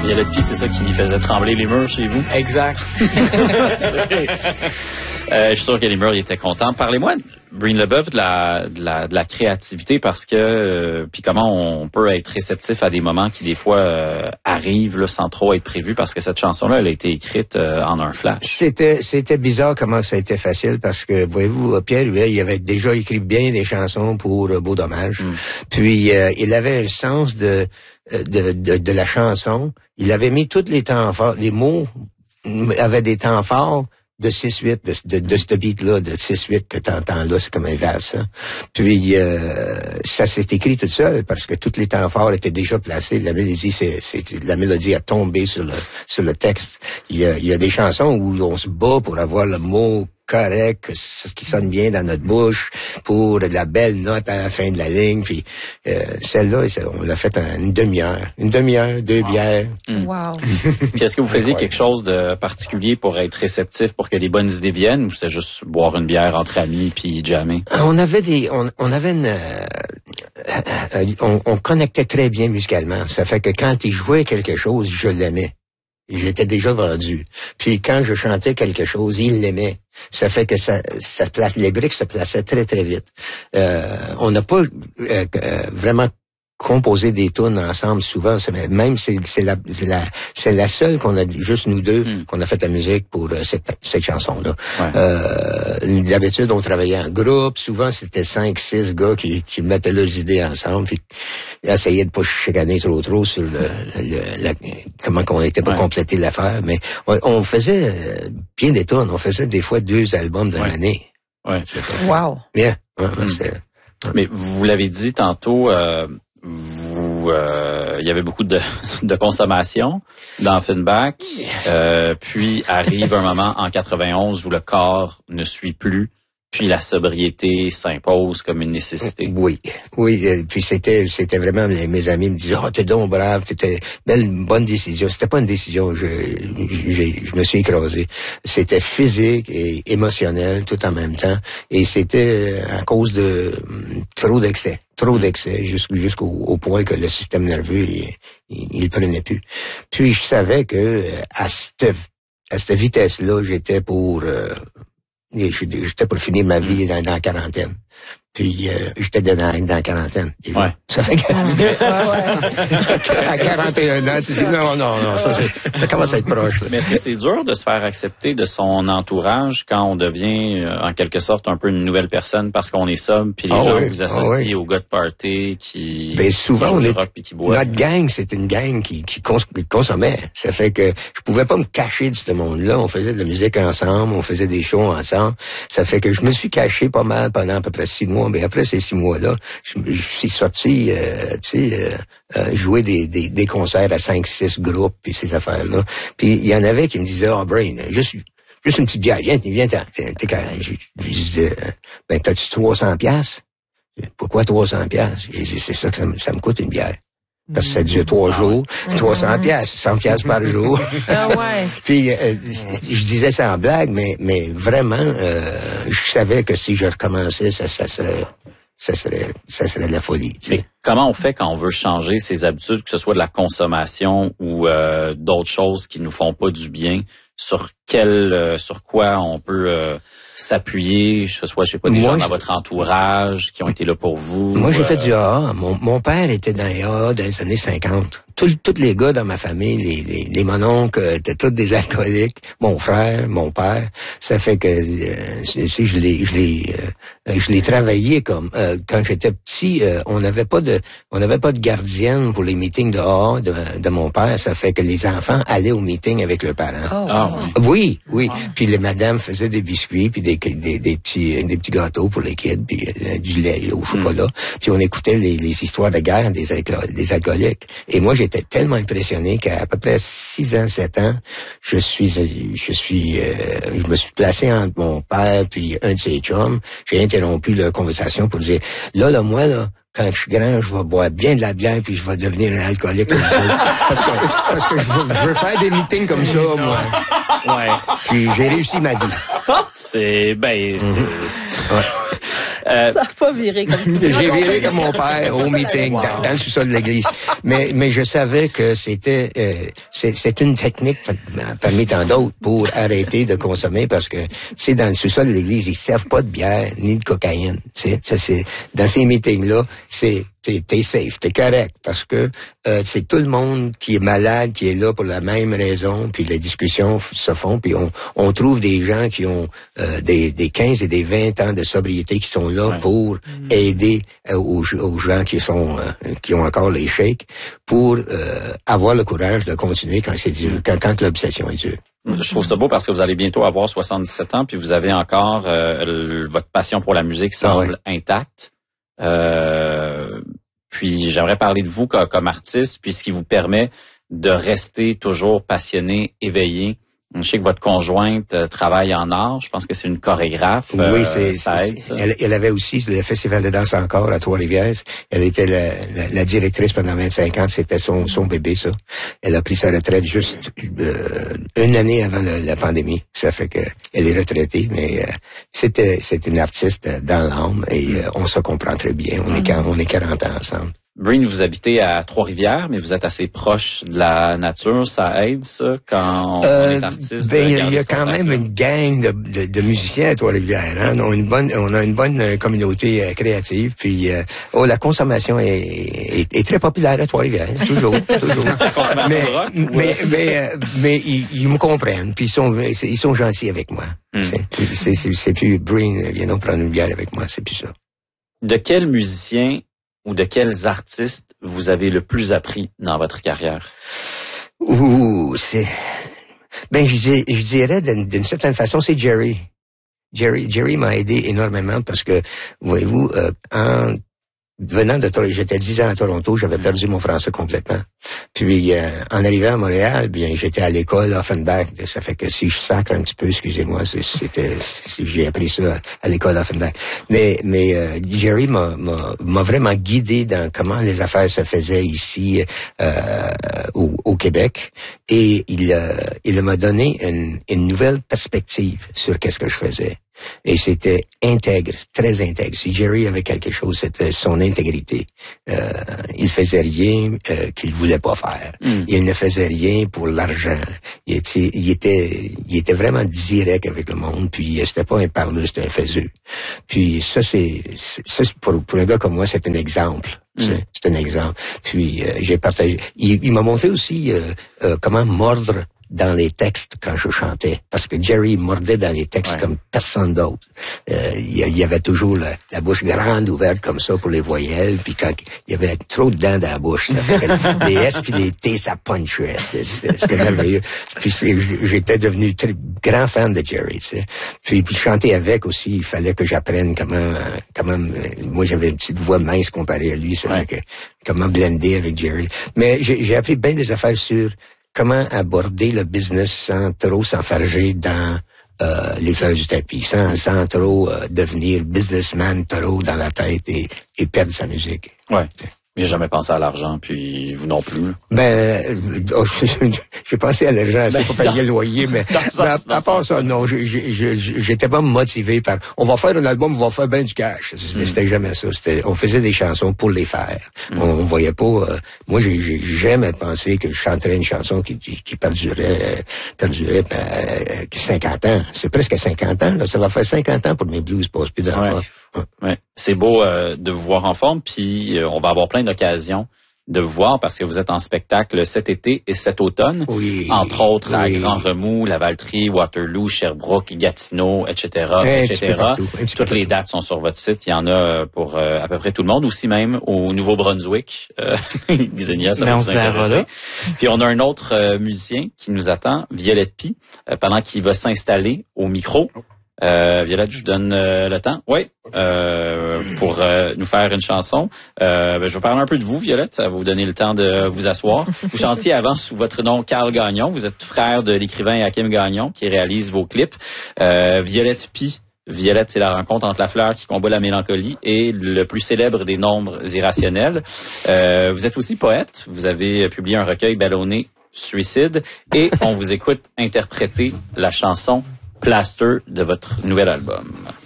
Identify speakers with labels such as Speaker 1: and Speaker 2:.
Speaker 1: Il y a le pied, c'est ça qui faisait trembler les murs chez vous?
Speaker 2: Exact.
Speaker 1: Je suis sûr que les murs, ils étaient contents. Parlez-moi, Breen Leboeuf, de la créativité, parce que puis comment on peut être réceptif à des moments qui des fois arrivent là, sans trop être prévus, parce que cette chanson-là, elle a été écrite en un flash.
Speaker 3: C'était bizarre comment ça a été facile, parce que voyez-vous, Pierre Huet, il avait déjà écrit bien des chansons pour Beau Dommage. Puis il avait un sens de la chanson. Il avait mis tous les temps forts, les mots avaient des temps forts de 6-8, de ce beat-là, de 6-8 que t'entends là, c'est comme un vase, ça. Puis, ça s'est écrit tout seul, parce que tous les temps forts étaient déjà placés. La mélodie a tombé sur le texte. Il y a des chansons où on se bat pour avoir le mot correct, qui sonne bien dans notre bouche, pour la belle note à la fin de la ligne. Puis celle-là, on l'a faite en une demi-heure, 2 bières.
Speaker 4: Wow.
Speaker 1: Puis est-ce que vous faisiez quelque chose de particulier pour être réceptif, pour que les bonnes idées viennent, ou c'était juste boire une bière entre amis puis jammer?
Speaker 3: On connectait très bien musicalement. Ça fait que quand il jouait quelque chose, je l'aimais. J'étais déjà vendu. Puis quand je chantais quelque chose, il l'aimait. Ça fait que les briques se plaçaient très, très vite. On n'a pas vraiment composé des tunes ensemble souvent. Même c'est la seule qu'on a, juste nous deux, qu'on a fait la musique pour cette chanson-là. Ouais. D'habitude, on travaillait en groupe. Souvent, c'était 5-6 gars qui mettaient leurs idées ensemble, puis essayaient de pas chicaner trop sur comment qu'on était pas compléter l'affaire. Mais on faisait bien des tunes. On faisait des fois 2 albums dans l'année.
Speaker 1: Ouais, c'est ça.
Speaker 4: Wow.
Speaker 3: Bien.
Speaker 1: Mais vous l'avez dit tantôt, il y avait beaucoup de consommation dans Finback, puis arrive un moment en 91 où le corps ne suit plus, puis la sobriété s'impose comme une nécessité.
Speaker 3: Oui, puis c'était vraiment, mes amis me disaient, t'es donc brave, c'était une bonne décision. C'était pas une décision, je me suis écrasé. C'était physique et émotionnel tout en même temps, et c'était à cause de trop d'excès jusqu'au point que le système nerveux il prenait plus. Puis je savais que à cette vitesse-là, j'étais pour finir ma vie dans la quarantaine. Puis j'étais dans la quarantaine.
Speaker 1: Ouais.
Speaker 3: Ça fait que à 41 ans, tu dis non, ça commence à être proche. Là.
Speaker 1: Mais est-ce que c'est dur de se faire accepter de son entourage quand on devient en quelque sorte un peu une nouvelle personne parce qu'on est sobre, puis les gens vous associent au gars de party qui
Speaker 3: souvent
Speaker 1: joue du rock puis qui boit.
Speaker 3: Notre gang, c'était une gang qui consommait. Ça fait que je pouvais pas me cacher de ce monde-là. On faisait de la musique ensemble, on faisait des shows ensemble. Ça fait que je me suis caché pas mal pendant à peu près 6 mois. Mais après ces 6 mois-là, je suis sorti, jouer des concerts à 5-6 groupes puis ces affaires-là. Puis il y en avait qui me disaient, Brain, juste une petite bière, viens, t'es carré. Je disais, t'as-tu 300$? Pourquoi 300$? J'ai dit, c'est ça que ça me coûte une bière. Parce que ça dure 3 jours, 300$, 100$ par jour.
Speaker 4: Ah ouais.
Speaker 3: Puis je disais ça en blague, mais vraiment, je savais que si je recommençais, ça serait de la folie. Tu sais.
Speaker 1: Mais comment on fait quand on veut changer ses habitudes, que ce soit de la consommation ou d'autres choses qui nous font pas du bien? Sur quoi on peut s'appuyer, je sais pas, des gens dans votre entourage qui ont été là pour vous?
Speaker 3: Moi, j'ai fait du AA. Mon père était dans les AA dans les années 50. Tous les gars dans ma famille, les mononcles étaient tous des alcooliques. Mon frère, mon père. Ça fait que je l'ai travaillé comme quand j'étais petit. On n'avait pas de gardienne pour les meetings de AA de mon père. Ça fait que les enfants allaient aux meetings avec leurs parents.
Speaker 4: Oh.
Speaker 3: Oui. Puis les madames faisaient des biscuits puis des petits gâteaux pour les kids puis du lait au chocolat. Puis on écoutait les histoires de guerre des alcooliques. Et moi, j'étais tellement impressionné qu'à peu près 6 ans, 7 ans, je me suis placé entre mon père puis un de ses chums. J'ai interrompu la conversation pour dire, moi, quand je suis grand, je vais boire bien de la bière puis je vais devenir un alcoolique comme ça. Parce que je veux faire des meetings comme ça, moi.
Speaker 1: Ouais.
Speaker 3: Puis j'ai réussi ma vie.
Speaker 1: C'est.
Speaker 2: Ça n'a pas viré comme ça.
Speaker 3: J'ai viré comme mon père au meeting, dans le sous-sol de l'église. Mais je savais que c'est une technique parmi tant d'autres pour arrêter de consommer parce que, tu sais, dans le sous-sol de l'église, ils servent pas de bière ni de cocaïne. Dans ces meetings-là, t'es safe, t'es correct, parce que c'est tout le monde qui est malade, qui est là pour la même raison, puis les discussions se font, puis on trouve des gens qui ont des 15 et des 20 ans de sobriété qui sont là pour aider aux gens qui ont encore les shakes, pour avoir le courage de continuer quand c'est dur, quand l'obsession est dure.
Speaker 1: Je trouve ça beau parce que vous allez bientôt avoir 77 ans, puis vous avez encore votre passion pour la musique semble intacte. Puis j'aimerais parler de vous comme artiste, puis ce qui vous permet de rester toujours passionné, éveillé. Je sais que votre conjointe travaille en art. Je pense que c'est une chorégraphe.
Speaker 3: Oui,
Speaker 1: ça aide, ça.
Speaker 3: Elle avait aussi le Festival de danse encore à Trois-Rivières. Elle était la directrice pendant 25 ans. C'était son bébé, ça. Elle a pris sa retraite juste une année avant la pandémie. Ça fait que elle est retraitée, mais c'est une artiste dans l'âme et on se comprend très bien. On est 40 ans ensemble.
Speaker 1: Breen, vous habitez à Trois-Rivières, mais vous êtes assez proche de la nature. Ça aide, ça, quand on est artiste?
Speaker 3: Il y a quand même une gang de musiciens à Trois-Rivières. Hein? On a une bonne communauté créative. Puis, la consommation est très populaire à Trois-Rivières. Toujours. mais ils me comprennent. Puis ils sont gentils avec moi. C'est plus Breen, viens donc prendre une bière avec moi. C'est plus ça.
Speaker 1: De quel musicien ou de quels artistes vous avez le plus appris dans votre carrière?
Speaker 3: Je dirais d'une certaine façon, c'est Jerry. Jerry m'a aidé énormément parce que, voyez-vous, en venant de Toronto, j'étais 10 ans à Toronto, j'avais perdu mon français complètement. Puis, en arrivant à Montréal, bien, j'étais à l'école Offenbach. Ça fait que si je sacre un petit peu, excusez-moi, j'ai appris ça à l'école Offenbach. Mais Jerry m'a vraiment guidé dans comment les affaires se faisaient ici, au Québec. Et il m'a donné une nouvelle perspective sur qu'est-ce que je faisais. Et c'était intègre, très intègre. Si Jerry avait quelque chose, c'était son intégrité. Il faisait rien qu'il voulait pas faire. Il ne faisait rien pour l'argent. Il était vraiment direct avec le monde. Puis c'était pas un parleur, c'était un faiseux. Puis ça pour un gars comme moi, c'est un exemple. C'est un exemple. Puis j'ai partagé. Il m'a montré aussi comment mordre dans les textes quand je chantais, parce que Jerry mordait dans les textes comme personne d'autre. Il y avait toujours la bouche grande ouverte comme ça pour les voyelles, puis quand il y avait trop de dents dans la bouche, ça fait les S puis les T, ça punchait. C'était merveilleux. Puis j'étais devenu très grand fan de Jerry, tu sais. Puis chanter avec aussi, il fallait que j'apprenne comment moi j'avais une petite voix mince comparée à lui, ça fait que comment blender avec Jerry. Mais j'ai appris bien des affaires sur comment aborder le business sans trop s'enfarger dans les fleurs du tapis, sans trop devenir businessman trop dans la tête et perdre sa musique.
Speaker 1: Ouais. J'ai jamais pensé à l'argent, puis vous non plus.
Speaker 3: J'ai pensé à l'argent assez pour payer le loyer, mais à part ça, non, j'étais pas motivé par on va faire un album, on va faire bien du cash. C'était jamais ça. On faisait des chansons pour les faire. On voyait pas. Moi, j'ai jamais pensé que je chanterais une chanson qui perdurait 50 ans. C'est presque 50 ans. Là. Ça va faire 50 ans pour mes blues passent plus dans le
Speaker 1: Ouais. C'est beau de vous voir en forme, puis on va avoir plein d'occasions de vous voir parce que vous êtes en spectacle cet été et cet automne, entre autres à Grand Remous, Lavaltrie, Waterloo, Sherbrooke, Gatineau, etc. Toutes les dates sont sur votre site. Il y en a pour à peu près tout le monde, aussi même au Nouveau-Brunswick. Xenia, ça va vous intéresser. Puis on a un autre musicien qui nous attend, Violette Pie, pendant qu'il va s'installer au micro. Violette, je vous donne le temps. Oui, pour nous faire une chanson. Je vais parler un peu de vous, Violette. Ça va vous donner le temps de vous asseoir. Vous chantiez avant sous votre nom Carl Gagnon. Vous êtes frère de l'écrivain Hakim Gagnon qui réalise vos clips. Violette Pie. Violette, c'est la rencontre entre la fleur qui combat la mélancolie et le plus célèbre des nombres irrationnels. Vous êtes aussi poète. Vous avez publié un recueil ballonné Suicide et on vous écoute interpréter la chanson Plaster de votre nouvel album.